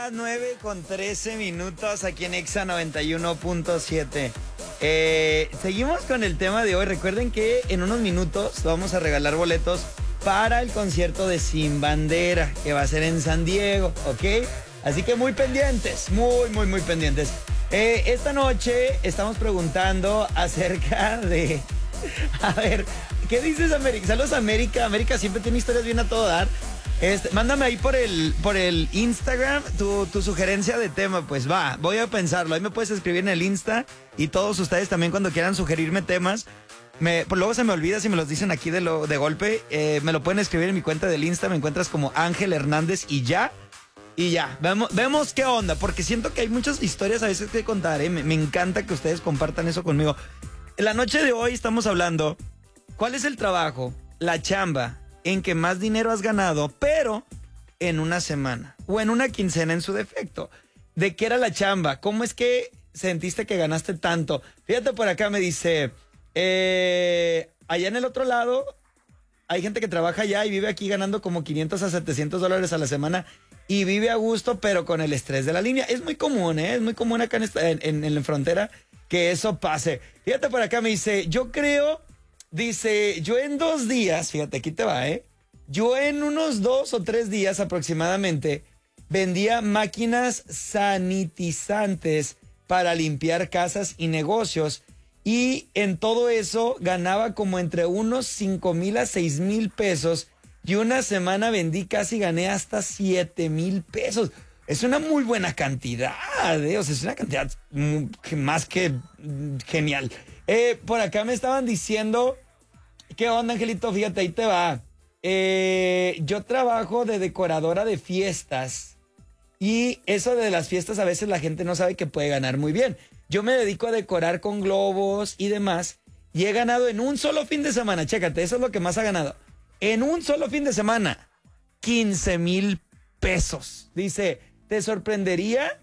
las 9:13 aquí en Exa 91.7. Seguimos con el tema de hoy. Recuerden que en unos minutos vamos a regalar boletos para el concierto de Sin Bandera, que va a ser en San Diego, ¿ok? Así que muy pendientes, muy pendientes. Esta noche estamos preguntando acerca de... A ver, ¿qué dices, América? Saludos, América. América siempre tiene historias bien a todo dar. Mándame ahí por el Instagram tu sugerencia de tema. Pues va, voy a pensarlo. Ahí me puedes escribir en el Insta. Y todos ustedes también, cuando quieran sugerirme temas, pues luego se me olvida si me los dicen aquí de golpe. Me lo pueden escribir en mi cuenta del Insta. Me encuentras como Ángel Hernández y ya. Vemos qué onda, porque siento que hay muchas historias a veces que contar, ¿eh? Me encanta que ustedes compartan eso conmigo. En la noche de hoy estamos hablando, ¿cuál es el trabajo, la chamba, en que más dinero has ganado, pero en una semana o en una quincena en su defecto? ¿De qué era la chamba? ¿Cómo es que sentiste que ganaste tanto? Fíjate, por acá me dice, allá en el otro lado hay gente que trabaja allá y vive aquí ganando como $500 a $700 a la semana y vive a gusto, pero con el estrés de la línea. Es muy común, ¿eh? Es muy común acá en la frontera que eso pase. Fíjate, por acá me dice, yo en 2 días, fíjate, aquí te va, yo en unos 2 o 3 días aproximadamente vendía máquinas sanitizantes para limpiar casas y negocios, y en todo eso ganaba como entre unos 5,000 a 6,000 pesos, y una semana gané hasta 7,000 pesos. Es una muy buena cantidad, o sea, es una cantidad más que genial. Por acá me estaban diciendo, ¿qué onda, Angelito? Fíjate, ahí te va. Yo trabajo de decoradora de fiestas, y eso de las fiestas a veces la gente no sabe que puede ganar muy bien. Yo me dedico a decorar con globos y demás, y he ganado en un solo fin de semana, chécate, eso es lo que más ha ganado. En un solo fin de semana, 15,000 pesos. Dice, ¿te sorprendería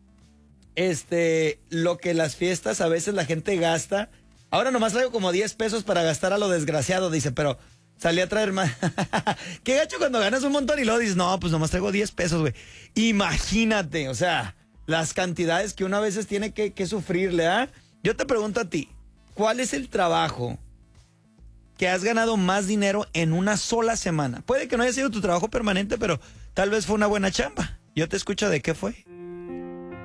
lo que las fiestas a veces la gente gasta? Ahora nomás traigo como 10 pesos para gastar a lo desgraciado, dice, pero salí a traer más. Qué gacho cuando ganas un montón y luego dices, no, pues nomás traigo 10 pesos, güey. Imagínate, o sea, las cantidades que uno a veces tiene que sufrirle, ¿ah? Yo te pregunto a ti, ¿cuál es el trabajo que has ganado más dinero en una sola semana? Puede que no haya sido tu trabajo permanente, pero tal vez fue una buena chamba. Yo te escucho, ¿de qué fue?